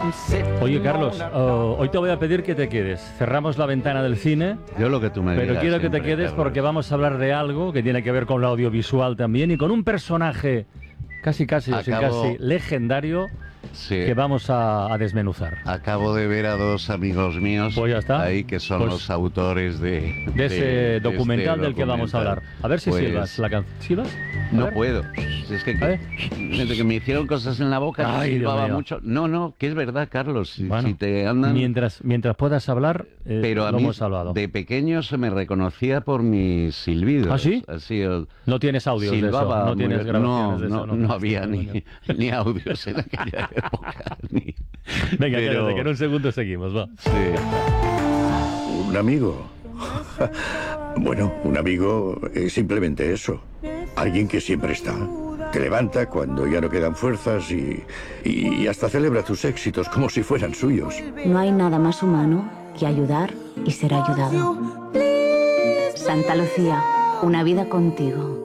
Oye, Carlos, hoy te voy a pedir que te quedes. Cerramos la ventana del cine. Yo lo que tú me Pero digas quiero que te siempre, quedes Carlos. porque vamos a hablar de algo que tiene que ver con lo audiovisual también y con un personaje casi legendario Sí. que vamos a desmenuzar. Acabo de ver a dos amigos míos Pues ya está. ahí que son Pues los autores de ese documental este del que vamos a hablar. A ver si Pues, silbas la canción. ¿Silbas? A No ver. puedo. Es que A ver. desde que me hicieron cosas en la boca no Ay, Dios silbaba mío. mucho. No, que es verdad, Carlos. Bueno, si te andan... mientras puedas hablar, Pero a lo mí hemos salvado. de pequeño se me reconocía por mis silbidos. ¿Ah, sí? Así, No tienes audios de eso, silbaba no muy tienes bien. grabaciones de eso. No había ni audios en aquella época. Venga, Pero- cállate, que en un segundo seguimos, va. Sí. ¿Un amigo? Bueno, un amigo es simplemente eso. Alguien que siempre está. Te levanta cuando ya no quedan fuerzas y hasta celebra tus éxitos como si fueran suyos. No hay nada más humano que ayudar y ser ayudado. Santa Lucía, una vida contigo.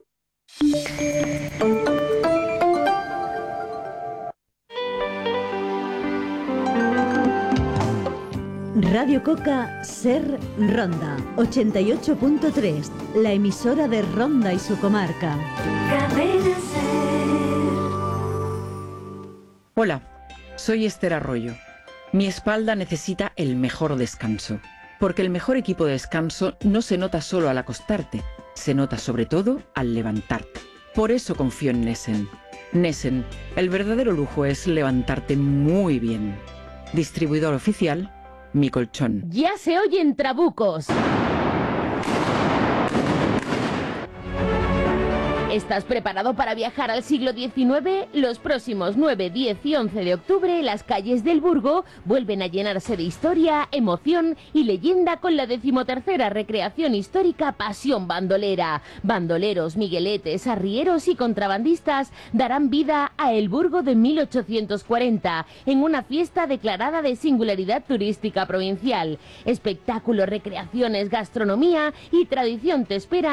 Radio Coca Ser Ronda 88.3, la emisora de Ronda y su comarca. Hola, soy Esther Arroyo. Mi espalda necesita el mejor descanso, porque el mejor equipo de descanso no se nota solo al acostarte, se nota sobre todo al levantarte. Por eso confío en Nessen. Nessen, el verdadero lujo es levantarte muy bien. Distribuidor oficial, Mi Colchón. Ya se oyen trabucos. ¿Estás preparado para viajar al siglo XIX? Los próximos 9, 10 y 11 de octubre, las calles del Burgo vuelven a llenarse de historia, emoción y leyenda con la 13ª recreación histórica Pasión Bandolera. Bandoleros, migueletes, arrieros y contrabandistas darán vida a El Burgo de 1840 en una fiesta declarada de singularidad turística provincial. Espectáculos, recreaciones, gastronomía y tradición te esperan